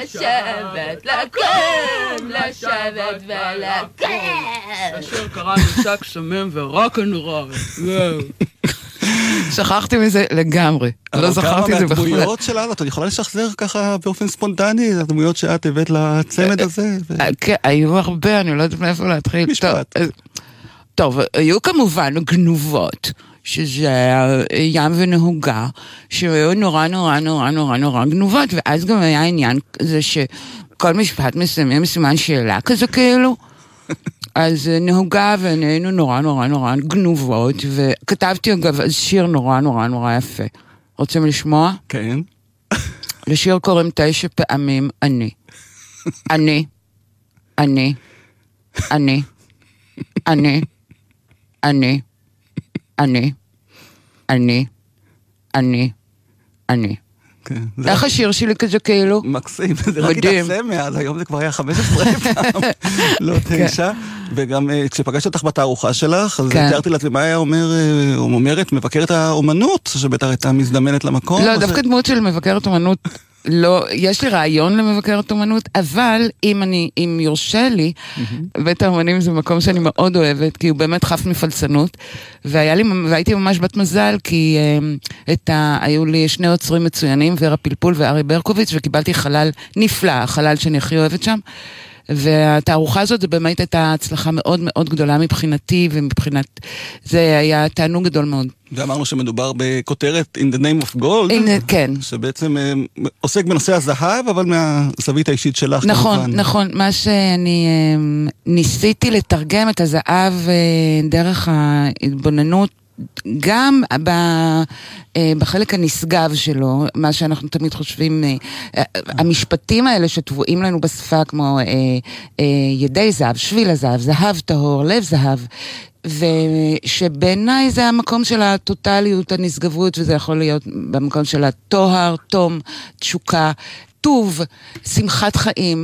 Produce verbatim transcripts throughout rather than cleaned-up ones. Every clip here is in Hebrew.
לשבת, לקום, לשבת ולקום. אשר קראנו שק סמים ורוק הנורא. שכחתי מזה לגמרי. לא זכרתי את זה בכלל. כמה מהדמויות שלנו, אתה יכולה לשחזר ככה באופן ספונטני, הדמויות שאת הבאת לצמד הזה? כן, היו הרבה, אני לא יודעת מאיפה להתחיל. משפט. טוב, היו כמובן גנובות, שזה ים ונהוגה, שהיו נורא נורא נורא נורא נורא גנובות, ואז גם היה עניין זה שכל משפט מסיים סימן שאלה כזה כאילו, אז נהוגה ועינינו נורא נורא נורא גנובות, וכתבתי אגב שיר נורא נורא נורא יפה. רוצים לשמוע? כן. לשיר קוראים תשע פעמים אני. אני. אני. אני. אני. אני. אני. אני. אני. אני. איך השיר שלי כזה כאילו? מקסים, זה רק התעצם מאז, היום זה כבר היה חמש עשרה פעם, לא תשע, וגם כשפגשתי אותך בתערוכה שלך, אז תיארתי לעצמי מה היה אומר, אומרת, מבקרת האומנות, שבטח הייתה מזדמנת למקום. לא, דווקא דמות של מבקרת אומנות, לא, יש לי רעיון למבקרת אומנות, אבל אם אני, אם יורשה לי, בית האומנים זה מקום שאני מאוד אוהבת, כי הוא באמת חף מפלסנות, והיה לי, והייתי ממש בת מזל, כי את ה, היו לי שני עוצרים מצוינים, ורה פלפול וארי ברקוביץ', וקיבלתי חלל נפלא, החלל שאני הכי אוהבת שם, והתערוכה הזאת זה באמת הייתה הצלחה מאוד מאוד גדולה מבחינתי, ומבחינת, זה היה תענוג גדול מאוד. ואמרנו שמדובר בכותרת In the name of gold, in, כן. שבעצם uh, עוסק בנושא הזהב, אבל מהזווית האישית שלך. נכון, כמובן. נכון. מה שאני uh, ניסיתי לתרגם את הזהב uh, דרך ההתבוננות, גם ב, uh, בחלק הנשגב שלו, מה שאנחנו תמיד חושבים, uh, uh, המשפטים האלה שטבועים לנו בשפה, כמו uh, uh, ידי זהב, שביל הזהב, זהב טהור, לב זהב, ושבעיניי זה המקום של הטוטליות, הנשגבות, וזה יכול להיות במקום של התוהר, תום, תשוקה, טוב, שמחת חיים,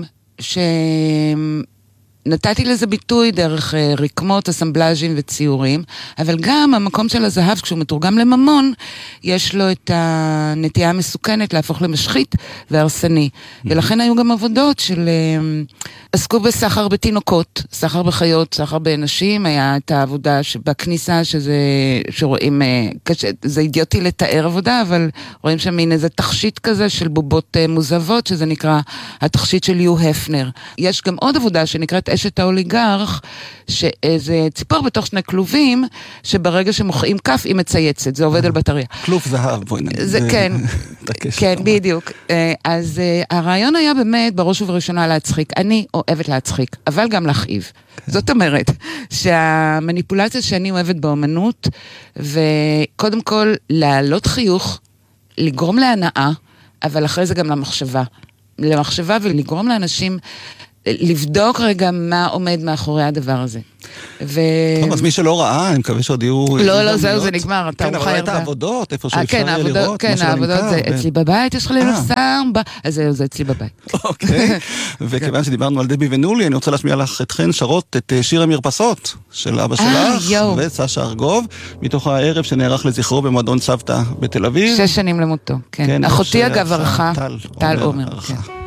שנתתי לזה ביטוי דרך רקמות, אסמבלאז'ים וציורים, אבל גם המקום של הזהב, כשהוא מתורגם לממון, יש לו את הנטייה המסוכנת להפוך למשחית והרסני. ולכן היו גם עבודות של עסקו בסחר בתינוקות, סחר בחיות, סחר באנשים, היה את העבודה בכניסה, שזה, שרואים, קשה, זה אידיוטי לתאר עבודה, אבל רואים שם מין איזה תכשיט כזה של בובות מוזבות, שזה נקרא התכשיט של יו הפנר. יש גם עוד עבודה שנקראת אשת האוליגרך, שזה ציפור בתוך שני כלובים, שברגע שמוחאים כף היא מצייצת, זה עובד על בטריה. כלוב זהב, בואי נגיד. זה כן, כן, בדיוק. אז הרעיון היה באמת, בראש ובראשונה להצחיק. אני אוהבת להצחיק, אבל גם להכאיב. זאת אומרת, שהמניפולציה שאני אוהבת באומנות, וקודם כל להעלות חיוך, לגרום להנאה, אבל אחרי זה גם למחשבה. למחשבה ולגרום לאנשים לבדוק רגע מה עומד מאחורי הדבר הזה. ו... טוב, אז מי שלא ראה, אני מקווה שעוד יהיו... לא, לא, זהו, זה נגמר. כן, אבל הייתה עבודות, איפה שאפשר יהיה לראות. כן, העבודות זה אצלי בבית, יש לך לילוך סמבה, אז זהו, זה אצלי בבית. אוקיי, וכיוון שדיברנו על דבי ונולי, אני רוצה להשמיע לך אתכן שרות את שיר המרפסות של אבא שלך, וסשה ארגוב, מתוך הערב שנערך לזכרו במועדון צוותא בתל אביב. שש שנים למותו, כן. אחותי אגב ערכה, טל עומר, כן.